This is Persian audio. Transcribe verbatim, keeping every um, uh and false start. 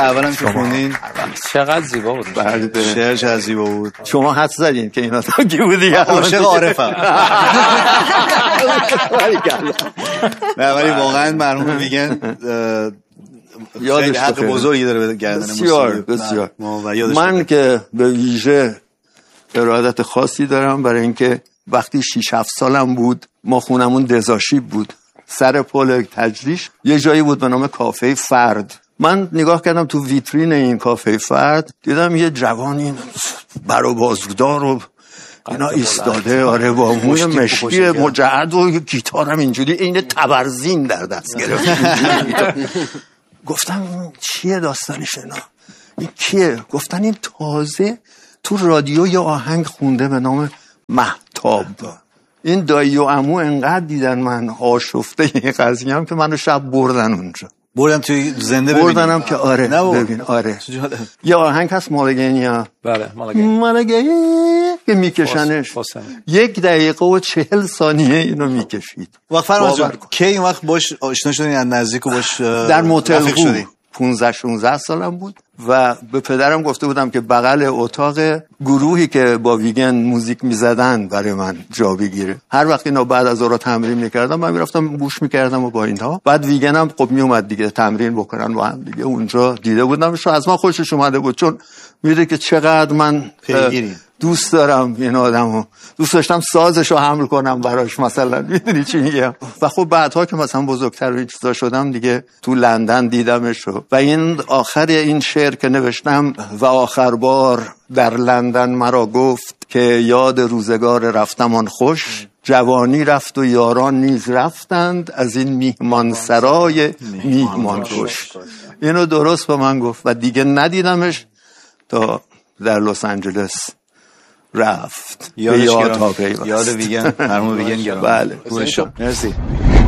اولم که خوندین چقدر زیبا بود. بله شعر چقدر زیبا بود. شما حد زدین که اینا تا کی بودی؟ عاشق عارفم. نه ولی واقعا مرحوم ویگن یادش حق بزرگی داره به گردن بسیار بسیار. من که به ویژه ارادت خاصی دارم برای اینکه وقتی شش هفت سالم بود ما خونمون دزاشیب بود سر پل تجریش یه جایی بود به نام کافه فرد. من نگاه کردم تو ویترین این کافه فرد دیدم یه جوانی بر و بازودار و اینا ایستاده آره با موی مشکی مجعد و گیتارم اینجوری این تبرزین در دست گرفت. گفتم چیه داستانش اینا؟ این کیه؟ گفتن این تازه تو رادیو یه آهنگ خونده به نام مهتاب. این دایی و عمو انقدر دیدن من آشفته این قضیه هم که منو شب بردن اونجا. بردم توی زنده ببینیم. بردنم که آره ببین آره. یه آهنگ هست مالگینیا. بله مالگینیا. مالگینیا که میکشنش. یک دقیقه و چهل ثانیه اینو میکشید. وقت فرمانجا کی این وقت باش آشنا شدین از نزدیک و باش در موتل شدین؟ پانزده شانزده سالم بود و به پدرم گفته بودم که بغل اتاق گروهی که با ویگن موزیک میزدن برای من جا بگیره. هر وقت اینا بعد از اون تمرین میکردم من میرفتم گوش میکردم و با اینها. بعد ویگن هم خب میومد دیگه تمرین بکنن با هم دیگه. اونجا دیده بودمش از من خوشش اومده بود چون میده که چقدر من دوست دارم این آدمو. دوست داشتم سازشو حمل کنم براش مثلا میدونی چی میگم. و خب بعدها که مثلا بزرگتر و این چیزا شدم دیگه تو لندن دیدمش و این آخر این شعر که نوشتم و آخر بار در لندن مرا گفت که یاد روزگار رفتمان خوش جوانی رفت و یاران نیز رفتند از این میهمان سرای میهمان خوش. اینو درست به من گفت و دیگه ندیدمش تا در لس آنجلس رفت. یادش یاد گرام. یاد ویگن مرحوم ویگن گرام. بله مرسی.